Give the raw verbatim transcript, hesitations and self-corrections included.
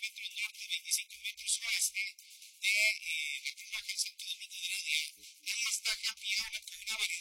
metros norte, veinticinco metros oeste de eh, la Cruz Roja en Santo Domingo de la Día. Ahí está Happy Hour con una variedad